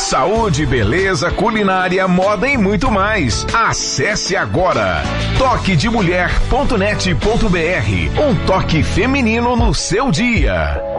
Saúde, beleza, culinária, moda e muito mais. Acesse agora toquedemulher.net.br. Um toque feminino no seu dia.